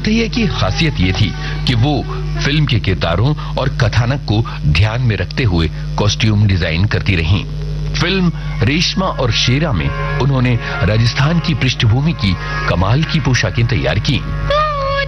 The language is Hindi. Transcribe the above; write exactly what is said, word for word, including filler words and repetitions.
मुतैया की खासियत ये थी कि वो फिल्म के किरदारों और कथानक को ध्यान में रखते हुए कॉस्ट्यूम डिजाइन करती रहीं। फिल्म रेशमा और शेरा में उन्होंने राजस्थान की पृष्ठभूमि की कमाल की पोशाकें तैयार की।